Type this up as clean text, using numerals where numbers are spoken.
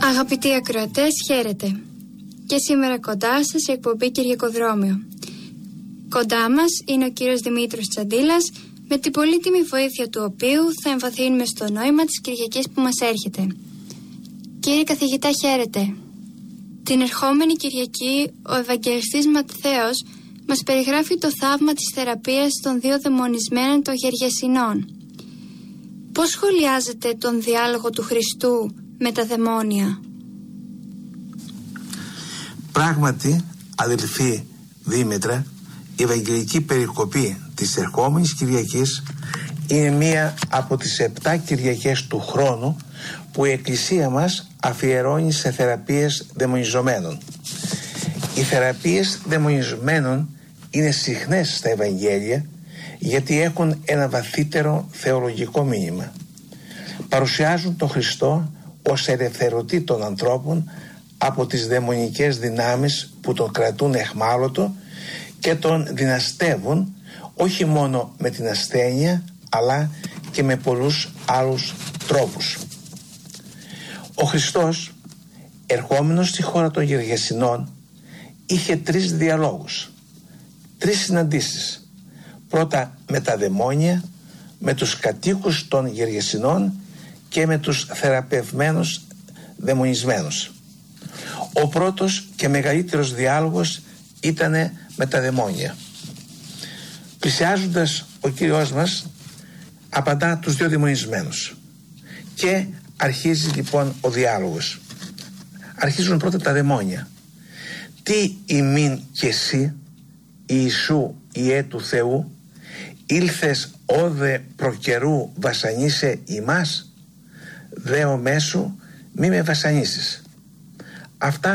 Αγαπητοί ακροατές, χαίρετε. Και σήμερα κοντά σας η εκπομπή Κυριακοδρόμιο. Κοντά μας είναι ο κύριος Δημήτρος Τσαντήλας, με την πολύτιμη βοήθεια του οποίου θα εμβαθύνουμε στο νόημα της Κυριακής που μας έρχεται. Κύριε καθηγητά, χαίρετε. Την ερχόμενη Κυριακή ο Ευαγγελιστής Ματθαίος μας περιγράφει το θαύμα της θεραπείας των δύο δαιμονισμένων των Γεργεσηνών. Πώς σχολιάζετε τον διάλογο του Χριστού με τα δαιμόνια? Πράγματι, αδελφοί Δήμητρα, η Ευαγγελική περικοπή της ερχόμενης Κυριακής είναι μία από τις 7 Κυριακές του χρόνου που η Εκκλησία μας αφιερώνει σε θεραπείες δαιμονιζομένων. Οι θεραπείες δαιμονιζομένων είναι συχνές στα Ευαγγέλια γιατί έχουν ένα βαθύτερο θεολογικό μήνυμα. Παρουσιάζουν τον Χριστό ως ελευθερωτή των ανθρώπων από τις δαιμονικές δυνάμεις που τον κρατούν αιχμάλωτο και τον δυναστεύουν όχι μόνο με την ασθένεια αλλά και με πολλούς άλλους τρόπους. Ο Χριστός, ερχόμενος στη χώρα των Γεργεσηνών, είχε 3 διαλόγους, 3 συναντήσεις. Πρώτα με τα δαιμόνια, με τους κατοίκους των Γεργεσηνών και με τους θεραπευμένους δαιμονισμένους. Ο πρώτος και μεγαλύτερος διάλογος ήταν με τα δαιμόνια. Πλησιάζοντας, ο Κύριος μας απαντά τους 2 δαιμονισμένους και αρχίζει λοιπόν ο διάλογος. Αρχίζουν πρώτα τα δαιμόνια. Τι ημίν και εσύ, Ιησού Ιε του Θεού, ήλθες όδε προκαιρού βασανίσε ημάς, δέο μέσου μη με βασανίσεις. Αυτά